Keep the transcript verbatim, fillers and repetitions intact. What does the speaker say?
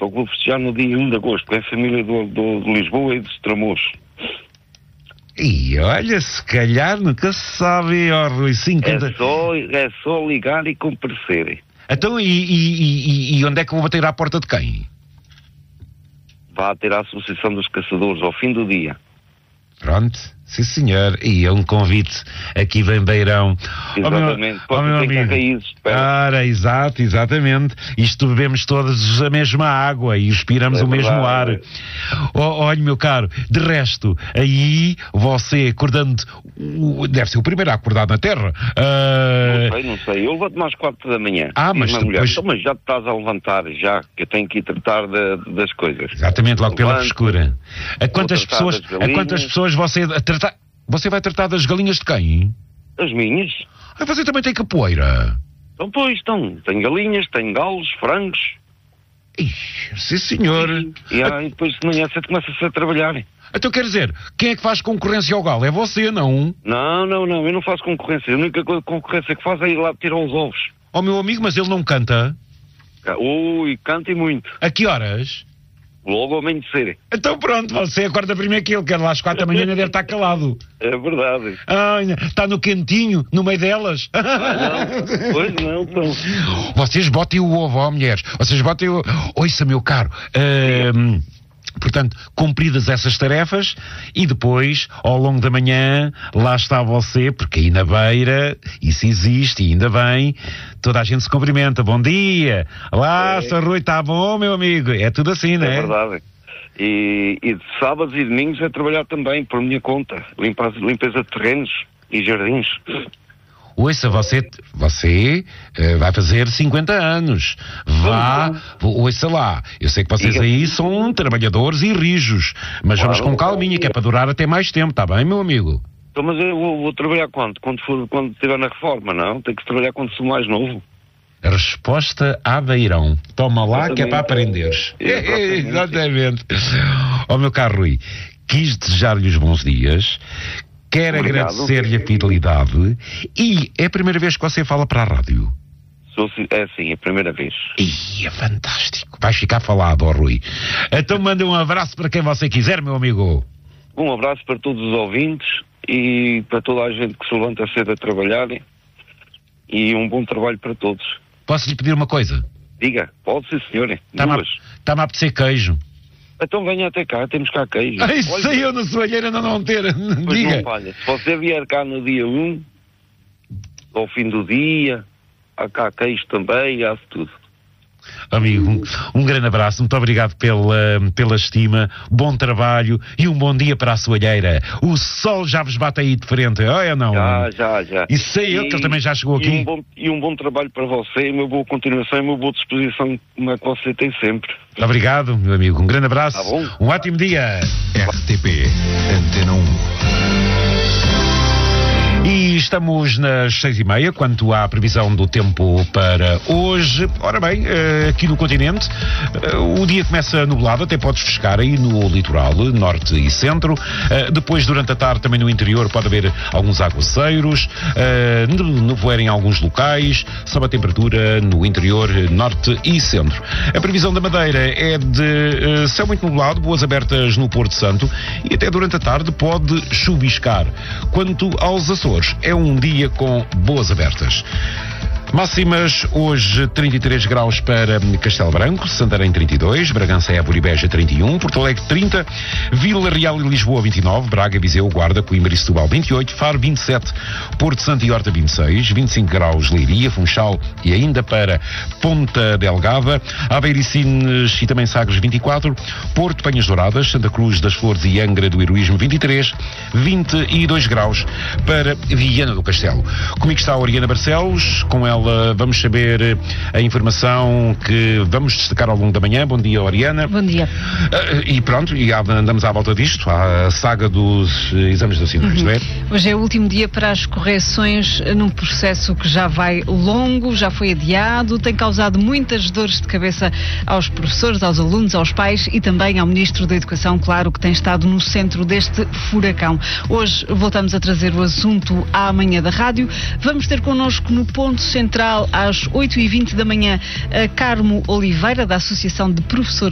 só que vou festejar no dia um de agosto, com a família do, do, de Lisboa e dos Tramos. E olha, se calhar nunca se sabe, ó Rui, cinquenta... É só, é só ligar e comparecerem. Então, e, e, e, e onde é que eu vou bater à porta de quem? Vá ter a Associação dos Caçadores ao fim do dia. Pronto, sim senhor, e é um convite aqui bem beirão. Exatamente, oh, meu, oh, meu amigo. Raízes, Ora, exato, exatamente. Isto bebemos todos a mesma água e respiramos é o mesmo ar. É. Oh, olha, meu caro, de resto, aí você acordando, deve ser o primeiro a acordar na Terra. Uh... Não sei, não sei, eu levanto-me às quatro da manhã. Ah, mas depois... mulher, então, mas já te estás a levantar, já, que eu tenho que ir tratar de, das coisas. Exatamente, logo pela frescura. A quantas pessoas, a quantas pessoas você a tratar... Você vai tratar das galinhas de quem? As minhas. Ah, você também tem capoeira? Então, pois, então, tem galinhas, tem galos, frangos. Ixi, sim, senhor. E, e, ah, e depois de manhã você começa-se a trabalhar. Então quer dizer, quem é que faz concorrência ao galo? É você, não? Não, não, não, eu não faço concorrência. A única concorrência que faço é ir lá tirar os ovos. Oh, meu amigo, mas ele não canta? Ui, canta e muito. A que horas? Logo ao amanhecer. Então pronto, você acorda primeiro que ele, que lá às quatro da manhã ainda deve estar calado. É verdade. Ah, está no quentinho, no meio delas. Ah, não. Pois não, então. Vocês botem o ovo, ó, mulheres. Vocês botem o... Ouça, meu caro. Uh, portanto, cumpridas essas tarefas e depois, ao longo da manhã, lá está você, porque aí na beira, isso existe e ainda bem, toda a gente se cumprimenta. Bom dia! Lá, é. Sr. Rui, está bom, meu amigo? É tudo assim, não é? É verdade. E, e de sábados e domingos é trabalhar também, por minha conta. Limpa, limpeza de terrenos e jardins. Ouça, você, você uh, vai fazer cinquenta anos. Vá, ouça lá. Eu sei que vocês aí são trabalhadores e rijos, mas claro, vamos com calminha, que é para durar até mais tempo, está bem, meu amigo? Então, mas eu vou, vou trabalhar quando? Quando, for, quando estiver na reforma, não? Tenho que trabalhar quando sou mais novo. A resposta à beirão. Toma lá, exatamente, que é para aprenderes. Exatamente. Exatamente. Ó, oh, meu caro Rui, quis desejar-lhe os bons dias. Quero agradecer-lhe a fidelidade e é a primeira vez que você fala para a rádio. Sou, é sim, é a primeira vez. Ih, é fantástico. Vais ficar falado, ó Rui. Então manda um abraço para quem você quiser, meu amigo. Um abraço para todos os ouvintes e para toda a gente que se levanta cedo a trabalhar e um bom trabalho para todos. Posso lhe pedir uma coisa? Diga, pode sim, senhora. Está-me a, está-me a apetecer queijo. Então venha até cá, temos cá queijo. Ai, sei eu na soalheira não não ter. Pois diga. Não falha. Se você vier cá no dia um, ao fim do dia, há cá queijo também, há tudo. Amigo, um, um grande abraço, muito obrigado pela, pela estima, bom trabalho e um bom dia para a soalheira. O sol já vos bate aí de frente, olha não? Já, já, já. E sei eu que ele também já chegou e aqui. Um bom, e um bom trabalho para você, uma boa continuação e uma boa disposição, como é que você tem sempre. Muito obrigado, meu amigo, um grande abraço, tá bom? Um ótimo dia. R T P Antena um. E estamos nas seis e meia, quanto à previsão do tempo para hoje. Ora bem, aqui no continente, o dia começa nublado, até pode frescar aí no litoral, norte e centro. Depois, durante a tarde, também no interior pode haver alguns aguaceiros, nevoeiro em alguns locais, sobe a temperatura no interior, norte e centro. A previsão da Madeira é de céu muito nublado, boas abertas no Porto Santo e até durante a tarde pode chuviscar. Quanto aos Açores, é um dia com boas abertas. Máximas hoje trinta e três graus para Castelo Branco, Santarém trinta e dois, Bragança, Évora e Beja trinta e um, Porto Alegre trinta, Vila Real e Lisboa vinte e nove, Braga, Viseu, Guarda, Coimbra e Setúbal vinte e oito, Faro vinte e sete, Porto Santo e Horta vinte e seis, vinte e cinco graus Leiria, Funchal e ainda para Ponta Delgada, Aveiro e Sines e também Sagres vinte e quatro, Porto, Penhas Douradas, Santa Cruz das Flores e Angra do Heroísmo vinte e três, vinte e dois graus para Viana do Castelo. Comigo está a Oriana Barcelos, com ela vamos saber a informação que vamos destacar ao longo da manhã. Bom dia, Oriana. Bom dia. Uh, e pronto, e andamos à volta disto, à saga dos exames nacionais, uhum. não é? Hoje é o último dia para as correções num processo que já vai longo, já foi adiado, tem causado muitas dores de cabeça aos professores, aos alunos, aos pais e também ao Ministro da Educação, claro, que tem estado no centro deste furacão. Hoje voltamos a trazer o assunto à manhã da rádio. Vamos ter connosco no ponto central às oito e vinte da manhã a Carmo Oliveira, da Associação de Professores